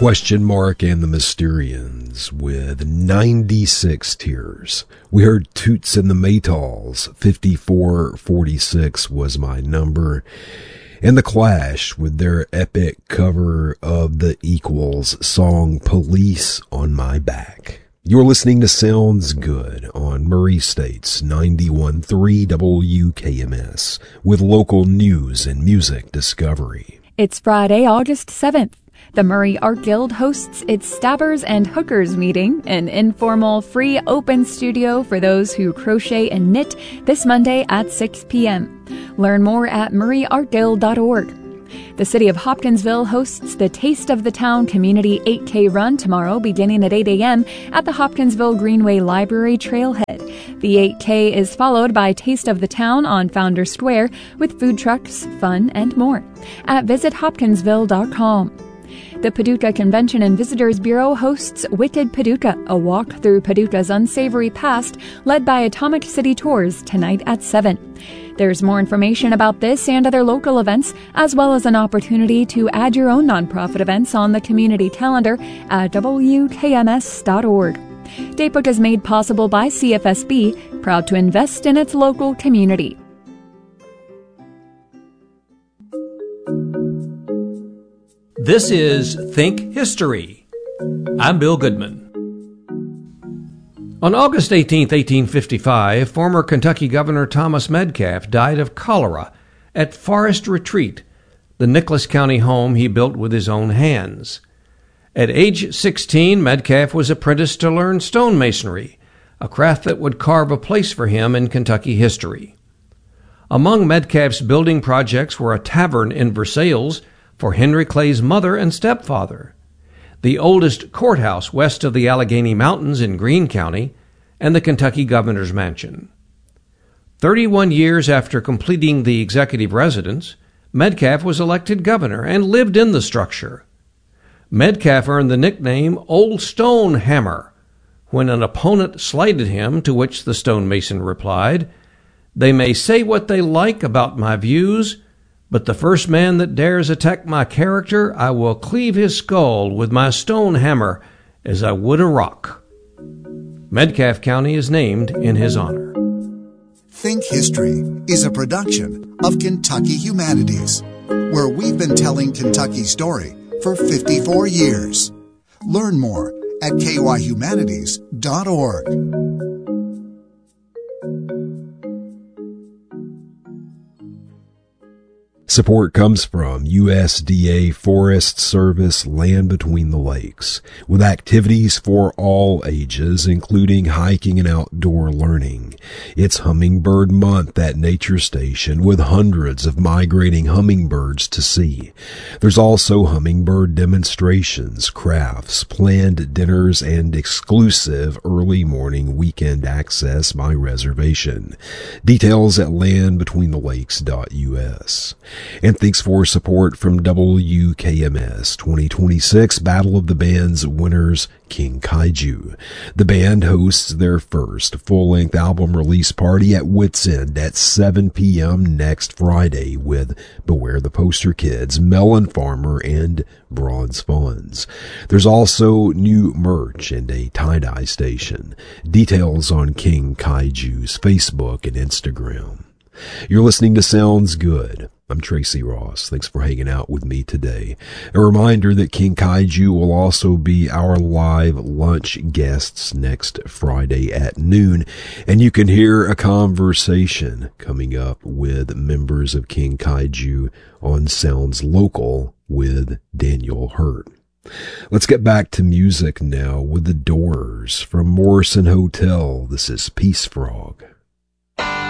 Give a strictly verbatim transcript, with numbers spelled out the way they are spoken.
Question Mark and the Mysterians with ninety-six Tears. We heard Toots and the Maytals, fifty-four forty-six was my number. And The Clash with their epic cover of the Equals song Police on My Back. You're listening to Sounds Good on Murray State's ninety-one point three W K M S with local news and music discovery. It's Friday, August seventh. The Murray Art Guild hosts its Stabbers and Hookers meeting, an informal, free, open studio for those who crochet and knit, this Monday at six p.m. Learn more at murray art guild dot org. The City of Hopkinsville hosts the Taste of the Town Community eight K Run tomorrow beginning at eight a.m. at the Hopkinsville Greenway Library Trailhead. The eight K is followed by Taste of the Town on Founder Square with food trucks, fun, and more at visit hopkinsville dot com. The Paducah Convention and Visitors Bureau hosts Wicked Paducah, a walk through Paducah's unsavory past led by Atomic City Tours tonight at seven. There's more information about this and other local events, as well as an opportunity to add your own nonprofit events on the community calendar at w k m s dot org. Datebook is made possible by C F S B, proud to invest in its local community. This is Think History. I'm Bill Goodman. On August eighteenth, eighteen fifty-five, former Kentucky Governor Thomas Metcalf died of cholera at Forest Retreat, the Nicholas County home he built with his own hands. At age sixteen, Metcalf was apprenticed to learn stonemasonry, a craft that would carve a place for him in Kentucky history. Among Metcalf's building projects were a tavern in Versailles for Henry Clay's mother and stepfather, the oldest courthouse west of the Allegheny Mountains in Greene County, and the Kentucky Governor's Mansion. Thirty-one years after completing the executive residence, Metcalf was elected governor and lived in the structure. Metcalf earned the nickname Old Stone Hammer when an opponent slighted him, to which the stonemason replied, "They may say what they like about my views, but the first man that dares attack my character, I will cleave his skull with my stone hammer as I would a rock." Metcalf County is named in his honor. Think History is a production of Kentucky Humanities, where we've been telling Kentucky's story for fifty-four years. Learn more at k y humanities dot org. Support comes from U S D A Forest Service Land Between the Lakes, with activities for all ages, including hiking and outdoor learning. It's Hummingbird Month at Nature Station, with hundreds of migrating hummingbirds to see. There's also hummingbird demonstrations, crafts, planned dinners, and exclusive early morning weekend access by reservation. Details at land between the lakes dot u s. And thanks for support from W K M S twenty twenty-six Battle of the Bands winners, King Kaiju. The band hosts their first full-length album release party at Wits End at seven p.m. next Friday with Beware the Poster Kids, Melon Farmer, and Bronze Funds. There's also new merch and a tie-dye station. Details on King Kaiju's Facebook and Instagram. You're listening to Sounds Good. I'm Tracy Ross. Thanks for hanging out with me today. A reminder that King Kaiju will also be our live lunch guests next Friday at noon, and you can hear a conversation coming up with members of King Kaiju on Sounds Local with Daniel Hurt. Let's get back to music now with The Doors from Morrison Hotel. This is Peace Frog.